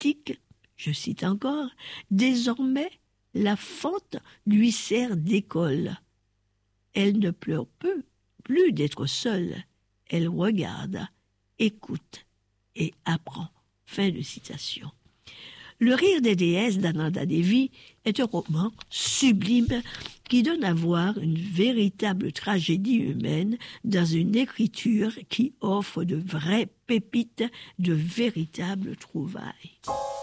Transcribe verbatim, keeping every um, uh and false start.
poétique, je cite encore, « Désormais, la fente lui sert d'école. Elle ne pleure peu, plus d'être seule. Elle regarde, écoute et apprend. » Fin de citation. Le rire des déesses d'Ananda Devi est un roman sublime qui donne à voir une véritable tragédie humaine dans une écriture qui offre de vraies pépites, de véritables trouvailles.